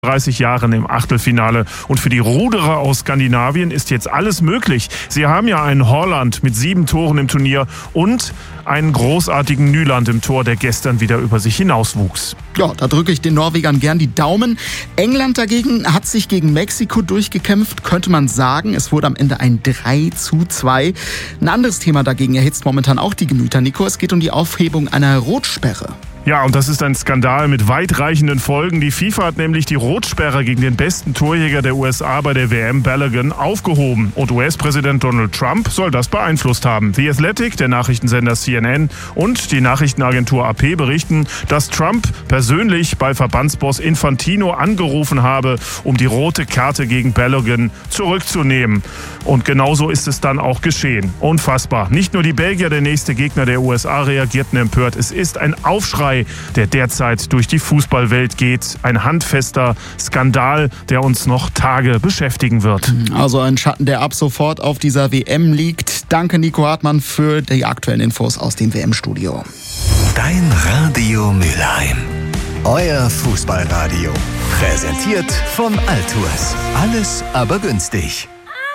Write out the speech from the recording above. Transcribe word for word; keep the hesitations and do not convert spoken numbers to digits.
dreißig Jahren im Achtelfinale. Und für die Ruderer aus Skandinavien ist jetzt alles möglich. Sie haben ja einen Holland mit sieben Toren im Turnier und einen großartigen Nyland im Tor, der gestern wieder über sich hinauswuchs. Ja, da drücke ich den Norwegern gern die Daumen. England dagegen hat sich gegen Mexiko durchgekämpft, könnte man sagen. Es wurde am Ende ein drei zu zwei. Ein anderes Thema dagegen erhitzt momentan auch die Gemüter, Nico. Es geht um die Aufhebung einer Rotsperre. Ja, und das ist ein Skandal mit weitreichenden Folgen. Die FIFA hat nämlich die Rotsperre gegen den besten Torjäger der U S A bei der W M, Balogun, aufgehoben. Und U S-Präsident Donald Trump soll das beeinflusst haben. The Athletic, der Nachrichtensender C N N und die Nachrichtenagentur A P berichten, dass Trump persönlich bei Verbandsboss Infantino angerufen habe, um die rote Karte gegen Balogun zurückzunehmen. Und genauso ist es dann auch geschehen. Unfassbar. Nicht nur die Belgier, der nächste Gegner der U S A, reagierten empört. Es ist ein Aufschrei, der derzeit durch die Fußballwelt geht. Ein handfester Skandal, der uns noch Tage beschäftigen wird. Also ein Schatten, der ab sofort auf dieser W M liegt. Danke, Nico Hartmann, für die aktuellen Infos aus dem W M-Studio. Dein Radio Mülheim. Euer Fußballradio. Präsentiert von Altours. Alles aber günstig.